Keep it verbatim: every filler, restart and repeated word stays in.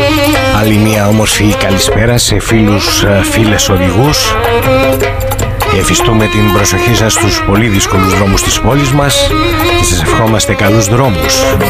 Άλλη μια όμορφη καλησπέρα σε φίλους, φίλες οδηγούς. Εφιστούμε την προσοχή σας στους πολύ δύσκολους δρόμους της πόλης μας και σας ευχόμαστε καλούς δρόμους.